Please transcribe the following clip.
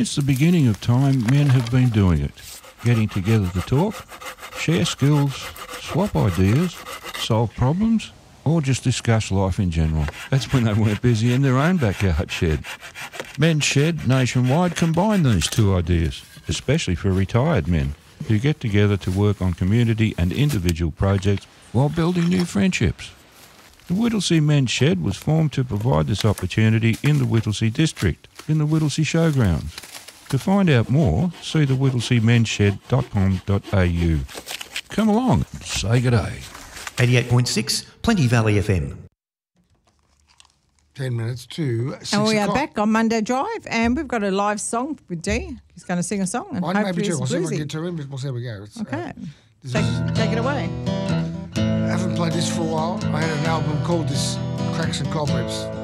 Since the beginning of time, men have been doing it, getting together to talk, share skills, swap ideas, solve problems, or just discuss life in general. That's when they weren't busy in their own backyard shed. Men's Shed nationwide combine these two ideas, especially for retired men who get together to work on community and individual projects while building new friendships. The Whittlesea Men's Shed was formed to provide this opportunity in the Whittlesea district, in the Whittlesea Showgrounds. To find out more, see the whittlesea.com.au. Come along and say good day. 88.6 Plenty Valley FM. 10 minutes to 6 And we are o'clock. back on Monday Drive, and we've got a live song with Dee. He's going to sing a song, and Mine maybe hopefully too. it's We'll see if I can bluesy. get to him, but we'll see how we go. It's, Okay, this is- take it away. I haven't played this for a while. I had an album called this, Cracks and Cobwebs.